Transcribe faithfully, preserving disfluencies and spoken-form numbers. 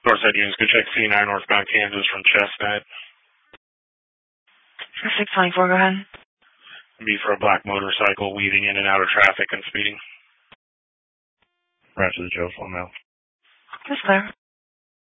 Northside units, go check C nine northbound Kansas from Chestnut. six twenty-four, go ahead. Be for a black motorcycle weaving in and out of traffic and speeding. Roger the Joe, full mail. That's clear.